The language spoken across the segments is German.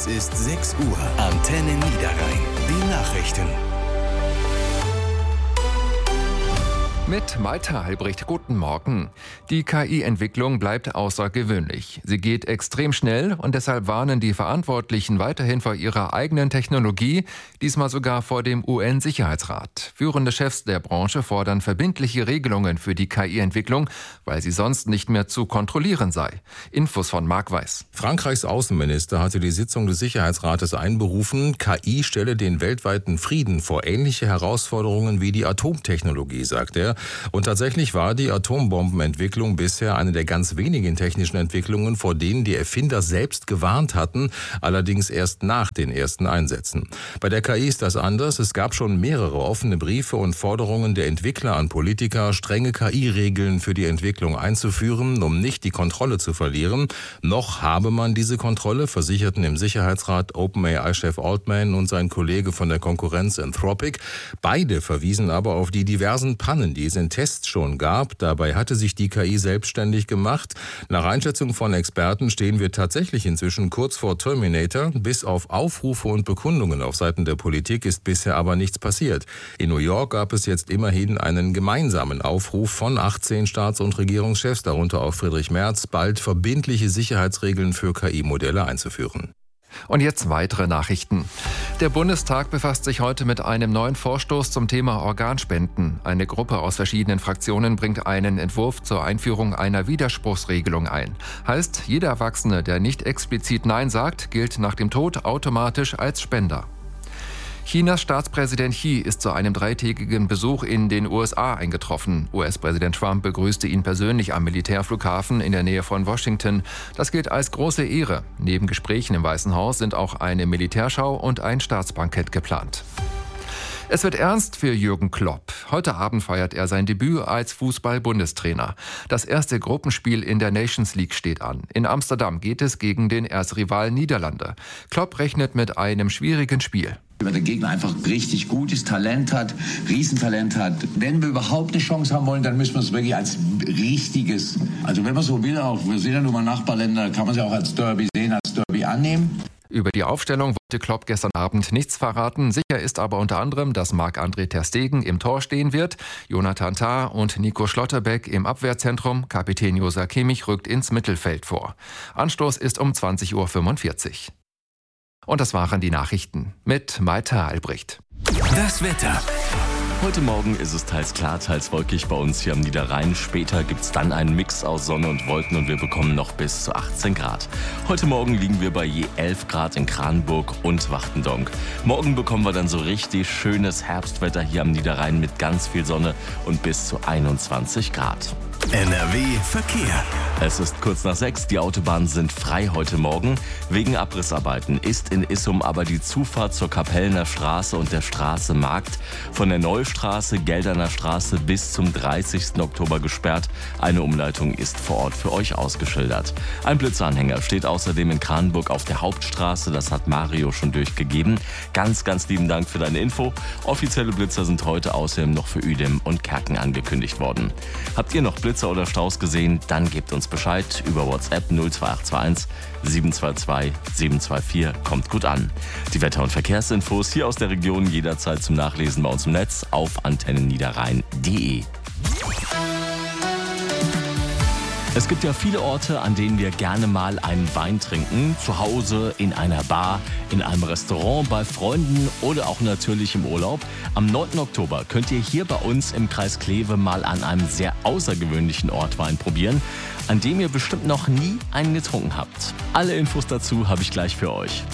Es ist 6 Uhr. Antenne Niederrhein. Die Nachrichten. Mit Malte Albrecht, guten Morgen. Die KI-Entwicklung bleibt außergewöhnlich. Sie geht extrem schnell und deshalb warnen die Verantwortlichen weiterhin vor ihrer eigenen Technologie, diesmal sogar vor dem UN-Sicherheitsrat. Führende Chefs der Branche fordern verbindliche Regelungen für die KI-Entwicklung, weil sie sonst nicht mehr zu kontrollieren sei. Infos von Marc Weiß. Frankreichs Außenminister hatte die Sitzung des Sicherheitsrates einberufen. KI stelle den weltweiten Frieden vor ähnliche Herausforderungen wie die Atomtechnologie, sagt er. Und tatsächlich war die Atombombenentwicklung bisher eine der ganz wenigen technischen Entwicklungen, vor denen die Erfinder selbst gewarnt hatten, allerdings erst nach den ersten Einsätzen. Bei der KI ist das anders. Es gab schon mehrere offene Briefe und Forderungen der Entwickler an Politiker, strenge KI-Regeln für die Entwicklung einzuführen, um nicht die Kontrolle zu verlieren. Noch habe man diese Kontrolle, versicherten im Sicherheitsrat OpenAI-Chef Altman und sein Kollege von der Konkurrenz Anthropic. Beide verwiesen aber auf die diversen Pannen, die es in Tests schon gab. Dabei hatte sich die KI selbstständig gemacht. Nach Einschätzung von Experten stehen wir tatsächlich inzwischen kurz vor Terminator. Bis auf Aufrufe und Bekundungen auf Seiten der Politik ist bisher aber nichts passiert. In New York gab es jetzt immerhin einen gemeinsamen Aufruf von 18 Staats- und Regierungschefs, darunter auch Friedrich Merz, bald verbindliche Sicherheitsregeln für KI-Modelle einzuführen. Und jetzt weitere Nachrichten. Der Bundestag befasst sich heute mit einem neuen Vorstoß zum Thema Organspenden. Eine Gruppe aus verschiedenen Fraktionen bringt einen Entwurf zur Einführung einer Widerspruchsregelung ein. Heißt, jeder Erwachsene, der nicht explizit Nein sagt, gilt nach dem Tod automatisch als Spender. Chinas Staatspräsident Xi ist zu einem 3-tägigen Besuch in den USA eingetroffen. US-Präsident Trump begrüßte ihn persönlich am Militärflughafen in der Nähe von Washington. Das gilt als große Ehre. Neben Gesprächen im Weißen Haus sind auch eine Militärschau und ein Staatsbankett geplant. Es wird ernst für Jürgen Klopp. Heute Abend feiert er sein Debüt als Fußball-Bundestrainer. Das erste Gruppenspiel in der Nations League steht an. In Amsterdam geht es gegen den Erzrivalen Niederlande. Klopp rechnet mit einem schwierigen Spiel. Weil der Gegner einfach richtig gutes Talent hat, Riesentalent hat. Wenn wir überhaupt eine Chance haben wollen, dann müssen wir es wirklich als richtiges, also wenn man so will, auch wir sind ja nun mal Nachbarländer, kann man es ja auch als Derby sehen, als Derby annehmen. Über die Aufstellung wollte Klopp gestern Abend nichts verraten. Sicher ist aber unter anderem, dass Marc-André ter Stegen im Tor stehen wird, Jonathan Tah und Nico Schlotterbeck im Abwehrzentrum. Kapitän Josa Kimmich rückt ins Mittelfeld vor. Anstoß ist um 20:45 Uhr. Und das waren die Nachrichten mit Malte Albrecht. Das Wetter. Heute Morgen ist es teils klar, teils wolkig bei uns hier am Niederrhein. Später gibt es dann einen Mix aus Sonne und Wolken und wir bekommen noch bis zu 18 Grad. Heute Morgen liegen wir bei je 11 Grad in Kranenburg und Wachtendonk. Morgen bekommen wir dann so richtig schönes Herbstwetter hier am Niederrhein mit ganz viel Sonne und bis zu 21 Grad. NRW Verkehr. Es ist kurz nach 6, die Autobahnen sind frei heute Morgen. Wegen Abrissarbeiten ist in Issum aber die Zufahrt zur Kapellener Straße und der Straße Markt von der Neustraße, Gelderner Straße bis zum 30. Oktober gesperrt. Eine Umleitung ist vor Ort für euch ausgeschildert. Ein Blitzanhänger steht außerdem in Kranenburg auf der Hauptstraße, das hat Mario schon durchgegeben. Ganz, ganz lieben Dank für deine Info. Offizielle Blitzer sind heute außerdem noch für Uedem und Kerken angekündigt worden. Habt ihr noch Blitzer oder Staus gesehen? Dann gebt uns Bescheid über WhatsApp 02821 722 724. Kommt gut an. Die Wetter- und Verkehrsinfos hier aus der Region jederzeit zum Nachlesen bei uns im Netz auf antennenniederrhein.de. Es gibt ja viele Orte, an denen wir gerne mal einen Wein trinken. Zu Hause, in einer Bar, in einem Restaurant, bei Freunden oder auch natürlich im Urlaub. Am 9. Oktober könnt ihr hier bei uns im Kreis Kleve mal an einem sehr außergewöhnlichen Ort Wein probieren, an dem ihr bestimmt noch nie einen getrunken habt. Alle Infos dazu habe ich gleich für euch.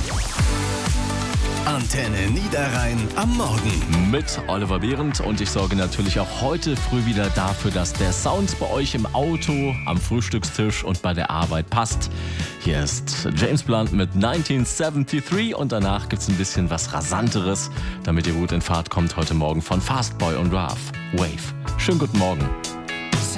Antenne Niederrhein am Morgen. Mit Oliver Behrendt und ich sorge natürlich auch heute früh wieder dafür, dass der Sound bei euch im Auto, am Frühstückstisch und bei der Arbeit passt. Hier ist James Blunt mit 1973 und danach gibt's ein bisschen was Rasanteres, damit ihr gut in Fahrt kommt heute Morgen von Fastboy und Raf. Wave. Schönen guten Morgen.